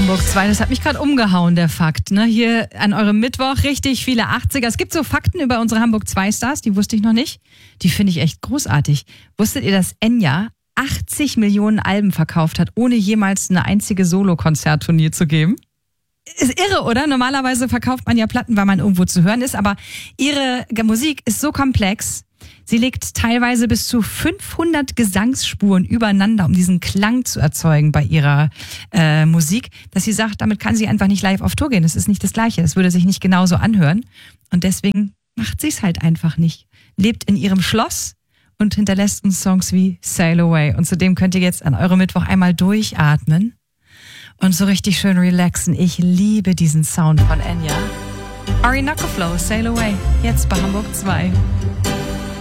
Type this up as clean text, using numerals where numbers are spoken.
Hamburg 2, das hat mich gerade umgehauen, der Fakt. Ne? Hier an eurem Mittwoch richtig viele 80er. Es gibt so Fakten über unsere Hamburg 2 Stars, die wusste ich noch nicht. Die finde ich echt großartig. Wusstet ihr, dass Enya 80 Millionen Alben verkauft hat, ohne jemals eine einzige Solo-Konzerttournee zu geben? Ist irre, oder? Normalerweise verkauft man ja Platten, weil man irgendwo zu hören ist, aber ihre Musik ist so komplex. Sie legt teilweise bis zu 500 Gesangsspuren übereinander, um diesen Klang zu erzeugen bei ihrer Musik, dass sie sagt, damit kann sie einfach nicht live auf Tour gehen. Das ist nicht das Gleiche. Es würde sich nicht genauso anhören. Und deswegen macht sie es halt einfach nicht. Lebt in ihrem Schloss und hinterlässt uns Songs wie Sail Away. Und zudem könnt ihr jetzt an eurem Mittwoch einmal durchatmen und so richtig schön relaxen. Ich liebe diesen Sound von Enya. Ari Knuckleflow, Sail Away, jetzt bei Hamburg 2.